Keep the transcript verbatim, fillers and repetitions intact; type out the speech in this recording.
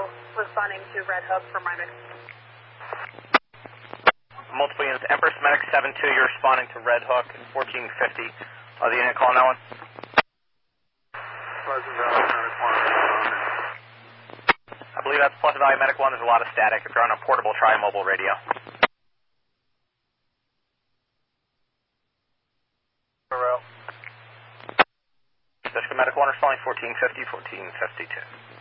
responding to Red Hook for Mimic. Multiple units. Empress Medic seven two, you're responding to Red Hook and fourteen fifty. Uh, the unit calling that one? Pleasant Valley Medic one. I believe that's Pleasant Valley Medic one. There's a lot of static. If you're on a portable, try a mobile radio. District Medic one responding fourteen fifty, fourteen fifty-two.